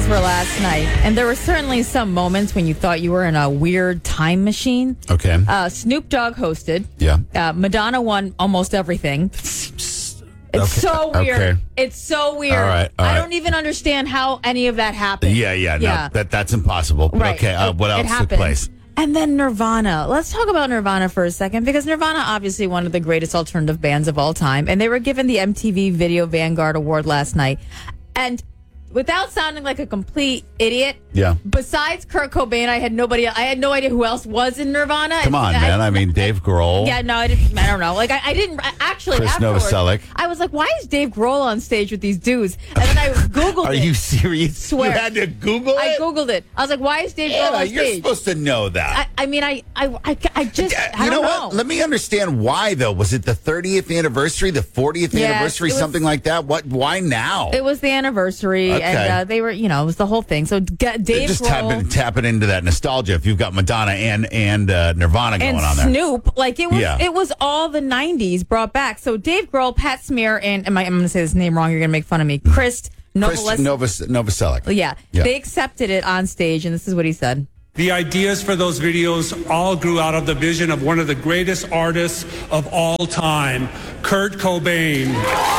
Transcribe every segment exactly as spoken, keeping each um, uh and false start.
for last night, and there were certainly some moments when you thought you were in a weird time machine. Okay. Uh, Snoop Dogg hosted. Yeah. Uh, Madonna won almost everything. It's Okay. so weird. Okay. It's so weird. All right, all I right. don't even understand how any of that happened. Yeah, yeah, no, Yeah. that that's impossible. But Right. okay, uh, what It- it else took happened. place? And then Nirvana. Let's talk about Nirvana for a second, because Nirvana, obviously one of the greatest alternative bands of all time, and they were given the M T V Video Vanguard Award last night. And without sounding like a complete idiot, Yeah. besides Kurt Cobain, I had nobody. I had no idea who else was in Nirvana. Come on, I, man. I mean, Dave Grohl. Yeah, no, I didn't. I don't know. Like, I, I didn't I- actually. Chris afterwards, Novoselic. I was like, why is Dave Grohl on stage with these dudes? And then I Googled Are it. you serious? Swear. You had to Google it? I Googled it. I was like, why is Dave Grohl Yeah, on you're stage? supposed to know that. I, I mean, I, I, I, I just, Uh, I you don't know, know. what? Let me understand why, though. Was it the thirtieth anniversary, the fortieth Yes, anniversary, it was- something like that? What? Why now? It was the anniversary, Okay. and uh, they were, you know, it was the whole thing. So G- Dave Just Grohl tapping, tapping into that nostalgia. If you've got Madonna and and uh, Nirvana going and on there, Snoop, like it was, Yeah. it was all the nineties brought back. So Dave Grohl, Pat Smear, and am I, I'm going to say this name wrong. You're going to make fun of me. Chris Chris Novoselic. Novos, Novoselic. Yeah, Yeah. they accepted it on stage, and this is what he said. The ideas for those videos all grew out of the vision of one of the greatest artists of all time, Kurt Cobain.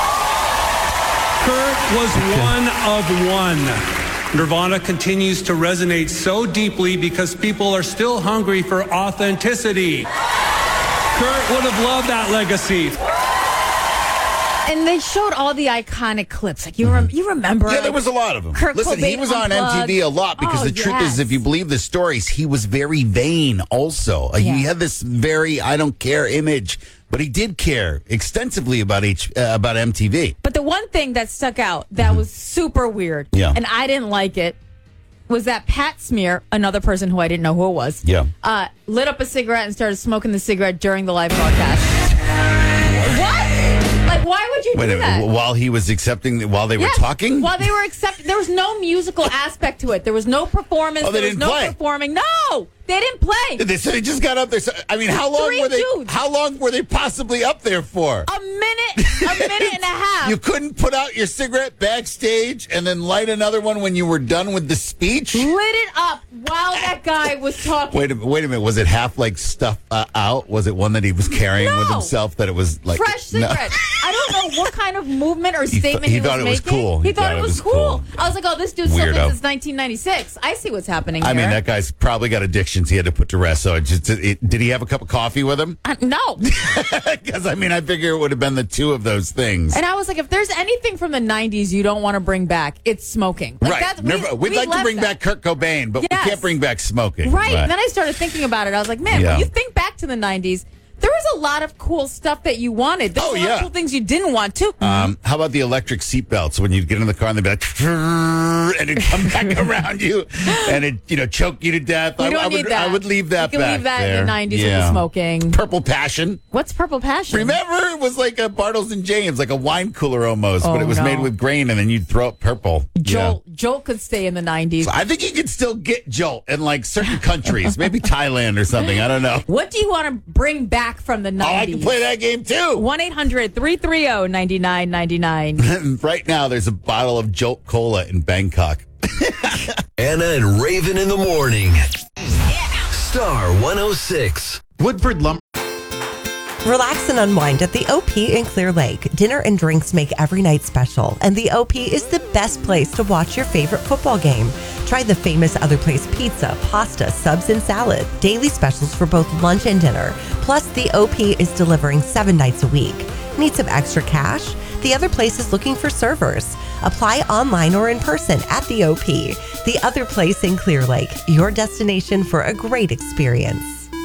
Kurt was one of one. Nirvana continues to resonate so deeply because people are still hungry for authenticity. Kurt would have loved that legacy. And they showed all the iconic clips. Like you, rem- you remember? Yeah, there like, was a lot of them. Kurt Listen, he Cobain was on M T V a lot because Oh, the truth yes. is, if you believe the stories, he was very vain also. Uh, Yeah. He had this very I don't care image, but he did care extensively about H, uh, about M T V. But the one thing that stuck out that was super weird, Yeah. and I didn't like it, was that Pat Smear, another person who I didn't know who it was, Yeah. uh, lit up a cigarette and started smoking the cigarette during the live broadcast. What? Like, why would you Wait do a that? minute, while he was accepting, while they were Yes, talking? While they were accepting, there was no musical aspect to it. There was no performance. Oh, they there was didn't no play? performing. No, they didn't play. They said he just got up there. So, I mean, how long Three were they? dudes. How long were they possibly up there for? A minute, a minute and a half. You couldn't put out your cigarette backstage and then light another one when you were done with the speech? Lit it up while that guy was talking. Wait a wait a minute. Was it half like stuff uh, out? Was it one that he was carrying with No. himself that it was like Fresh no. cigarette. I don't know what kind of movement or He statement th- he he, thought was it was making. cool. He, thought, it was, cool. cool. I was like, oh, this dude's still been Weirdo. since nineteen ninety-six. I see what's happening I here. mean, that guy's probably got addictions he had to put to rest. So it just it, did he have a cup of coffee with him? Uh, no. Because I mean, I figure it would have been the two of those things. And I was like, if there's anything from the nineties you don't want to bring back, it's smoking. Like right. That's, we, Never, we'd we like to left bring that. back Kurt Cobain, but Yes. we can't bring back smoking. Right. But- And then I started thinking about it. I was like, man, Yeah. when you think back to the nineties, there was a lot of cool stuff that you wanted. There was Oh, a lot yeah. of cool things you didn't want too. Um, how about the electric seatbelts when you'd get in the car and they'd be like, and it'd come back around you and it, you know, choke you to death. we I, don't I need would, that. I would leave that You can back leave that there. in the nineties with Yeah. the smoking. Purple Passion. What's Purple Passion? Remember, it was like a Bartles and James, like a wine cooler almost, but Oh, it was no. made with grain, and then you'd throw it purple. Jolt, Jolt could stay in the nineties. Yeah. I think you could still get Jolt in like certain countries, maybe Thailand or something. I don't know. What do you want to bring back from the Oh, I nineties? can play that game too. one eight hundred three three zero nine nine nine nine. Right now, there's a bottle of Jolt Cola in Bangkok. Anna and Raven in the morning. Star one oh six. Woodford Lumber. Relax and unwind at the O P in Clear Lake. Dinner and drinks make every night special, and the O P is the best place to watch your favorite football game. Try the famous Other Place pizza, pasta, subs, and salad. Daily specials for both lunch and dinner. Plus, the O P is delivering seven nights a week. Need some extra cash? The Other Place is looking for servers. Apply online or in person at the O P. The Other Place in Clear Lake, your destination for a great experience.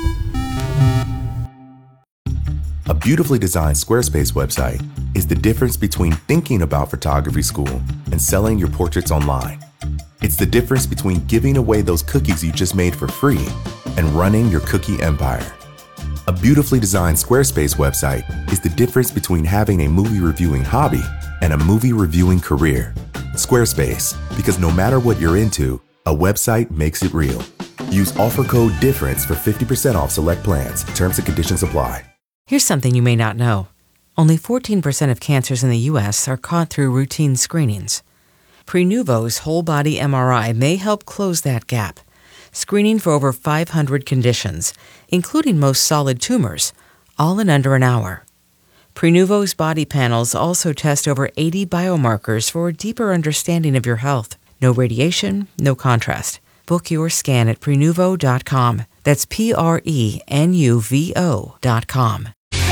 A beautifully designed Squarespace website is the difference between thinking about photography school and selling your portraits online. It's the difference between giving away those cookies you just made for free and running your cookie empire. A beautifully designed Squarespace website is the difference between having a movie reviewing hobby and a movie reviewing career. Squarespace, because no matter what you're into, a website makes it real. Use offer code DIFFERENCE for fifty percent off select plans. Terms and conditions apply. Here's something you may not know. Only fourteen percent of cancers in the U S are caught through routine screenings. Prenuvo's whole-body M R I may help close that gap, screening for over five hundred conditions, including most solid tumors, all in under an hour. Prenuvo's body panels also test over eighty biomarkers for a deeper understanding of your health. No radiation, no contrast. Book your scan at Prenuvo dot com. That's P R E N U V O dot com.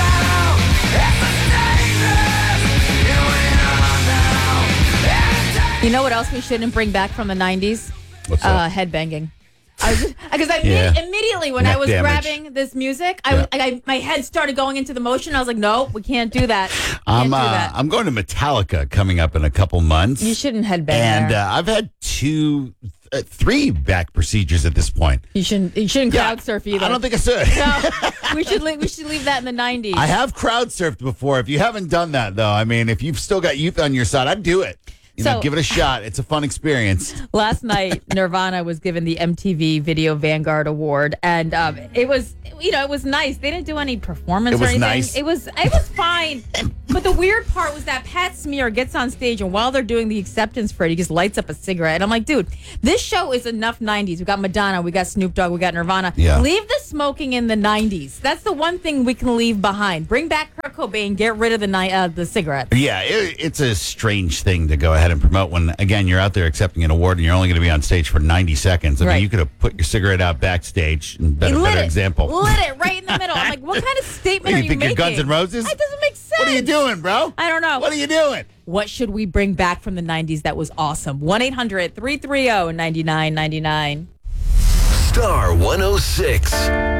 You know what else we shouldn't bring back from the nineties? What's Uh, that? headbanging. I was because I Yeah. imme- immediately when Neck I was damage. grabbing this music, I, Yeah. was, I my head started going into the motion. I was like, no, we can't do that. Can't I'm do uh, that. I'm going to Metallica coming up in a couple months. You shouldn't headbang And there. uh, I've had two, uh, three back procedures at this point. you shouldn't. You shouldn't Yeah, crowd surf either. I don't think I should. No, we should. leave, we should leave that in the nineties. I have crowd surfed before. If you haven't done that, though, I mean, if you've still got youth on your side, I'd do it. You know, So- give it a shot. It's a fun experience. Last night, Nirvana was given the M T V Video Vanguard Award, and um, it was, you know, it was nice. They didn't do any performance It or was anything. nice. It was, it was fine. But the weird part was that Pat Smear gets on stage, and while they're doing the acceptance parade, he just lights up a cigarette. And I'm like, dude, this show is enough nineties. We got Madonna, we got Snoop Dogg, we got Nirvana. Yeah. Leave the smoking in the nineties. That's the one thing we can leave behind. Bring back Kurt Cobain. Get rid of the ni- uh, the cigarette. Yeah, it, it's a strange thing to go ahead and promote when, again, you're out there accepting an award and you're only going to be on stage for ninety seconds. I Right. mean, you could have put your cigarette out backstage. And He better, lit better it. example. Lit it right in the middle. I'm like, what kind of statement What, are you you think making? you're Guns N' Roses? That doesn't make sense. What are you doing, bro? I don't know. What are you doing? What should we bring back from the nineties that was awesome? one eight hundred three three zero nine nine nine nine. Star one oh six.